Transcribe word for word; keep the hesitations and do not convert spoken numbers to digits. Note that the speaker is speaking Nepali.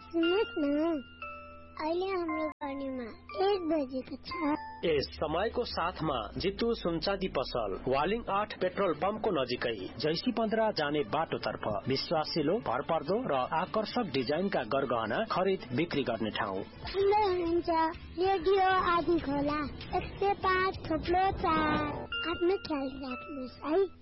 सुन्नुहोस् न, अहिले हाम्रो गर्नेमा एक बजेको छ। यस समयको साथमा जितु सुनचाँदी पसल वालिङ आठ पेट्रोल पम्पको नजिकै जैसी पन्ध्र जाने बाटोतर्फ विश्वासिलो, भरपर्दो र आकर्षक डिजाइनका गरगहना खरिद बिक्री गर्ने ठाउँ। सुन्दै हुनुहुन्छ रेडियो आदि खोला एक सय पाँच थोप्लो चार। आफ्नो ख्याल राख्नुहोस् है।